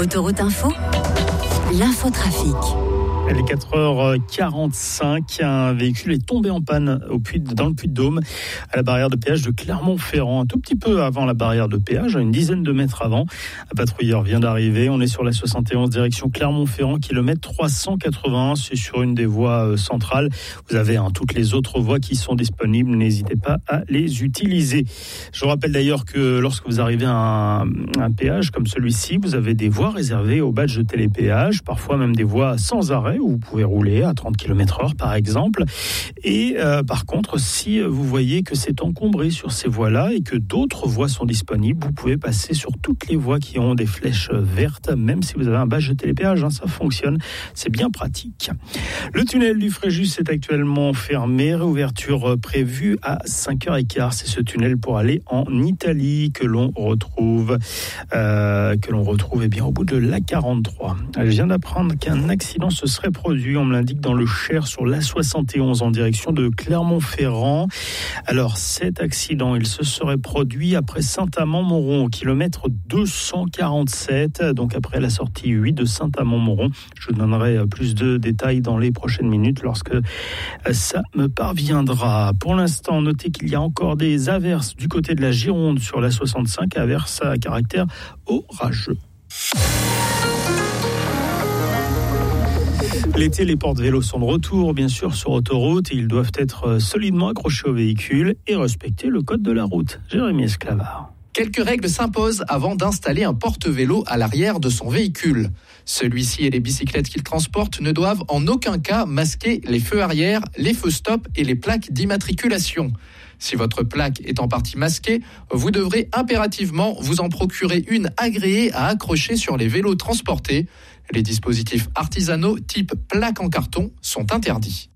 Autoroute Info, l'infotrafic. Il est 4h45, un véhicule est tombé en panne dans le Puy-de-Dôme, à la barrière de péage de Clermont-Ferrand, un tout petit peu avant la barrière de péage, à une dizaine de mètres avant. Un patrouilleur vient d'arriver, on est sur la 71 direction Clermont-Ferrand, kilomètre 381, c'est sur une des voies centrales. Vous avez toutes les autres voies qui sont disponibles, n'hésitez pas à les utiliser. Je vous rappelle d'ailleurs que lorsque vous arrivez à un péage comme celui-ci, vous avez des voies réservées au badge de télépéage, parfois même des voies sans arrêt, où vous pouvez rouler à 30 km/h par exemple. Et par contre, si vous voyez que c'est encombré sur ces voies-là et que d'autres voies sont disponibles, vous pouvez passer sur toutes les voies qui ont des flèches vertes, même si vous avez un badge de télépéage, ça fonctionne, c'est bien pratique. Le tunnel du Fréjus est actuellement fermé, réouverture prévue à 5h15. C'est ce tunnel pour aller en Italie que l'on retrouve au bout de l'A43. Je viens d'apprendre qu'un accident se serait produit, on me l'indique, dans le Cher sur l'A71 en direction de Clermont-Ferrand. Alors cet accident, il se serait produit après Saint-Amand-Montrond au kilomètre 247, donc après la sortie 8 de Saint-Amand-Montrond. Je vous donnerai plus de détails dans les prochaines minutes lorsque ça me parviendra. Pour l'instant, notez qu'il y a encore des averses du côté de la Gironde sur l'A65, averses à caractère orageux. L'été, les porte-vélos sont de retour, bien sûr, sur autoroute. Ils doivent être solidement accrochés au véhicule et respecter le code de la route. Jérémy Esclavard. Quelques règles s'imposent avant d'installer un porte-vélo à l'arrière de son véhicule. Celui-ci et les bicyclettes qu'il transporte ne doivent en aucun cas masquer les feux arrière, les feux stop et les plaques d'immatriculation. Si votre plaque est en partie masquée, vous devrez impérativement vous en procurer une agréée à accrocher sur les vélos transportés. Les dispositifs artisanaux type plaque en carton sont interdits.